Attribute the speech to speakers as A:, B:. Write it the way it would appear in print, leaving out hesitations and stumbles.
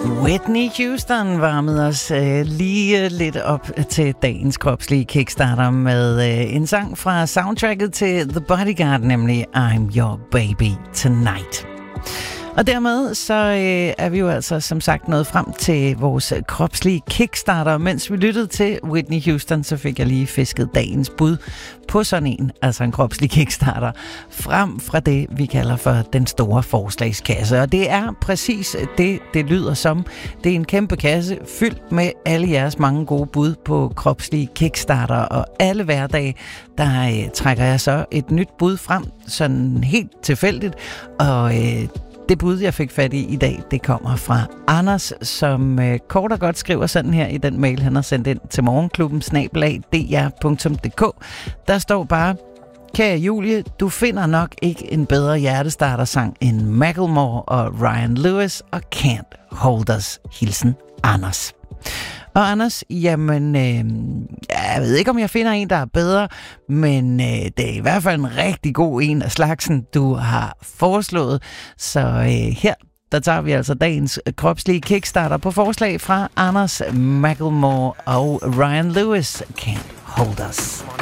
A: Whitney Houston varmede os lige lidt op til dagens kropslige kickstarter med en sang fra soundtracket til The Bodyguard, nemlig I'm Your Baby Tonight. Og dermed så er vi jo altså som sagt nået frem til vores kropslige kickstarter. Mens vi lyttede til Whitney Houston, så fik jeg lige fisket dagens bud på sådan en, altså en kropslig kickstarter, frem fra det, vi kalder for den store forslagskasse. Og det er præcis det lyder som. Det er en kæmpe kasse fyldt med alle jeres mange gode bud på kropslige kickstarter. Og alle hverdage, der trækker jeg så et nyt bud frem, sådan helt tilfældigt. Og det bud, jeg fik fat i dag, det kommer fra Anders, som kort og godt skriver sådan her i den mail, han har sendt ind til morgenklubben@dr.dk. Der står bare: Kære Julie, du finder nok ikke en bedre hjertestartersang end Macklemore og Ryan Lewis og Can't Hold Us. Hilsen Anders. Og Anders, jamen, jeg ved ikke, om jeg finder en, der er bedre, men det er i hvert fald en rigtig god en af slagsen, du har foreslået. Så her, der tager vi altså dagens kropslige kickstarter på forslag fra Anders, Macklemore og Ryan Lewis. Can't Hold Us.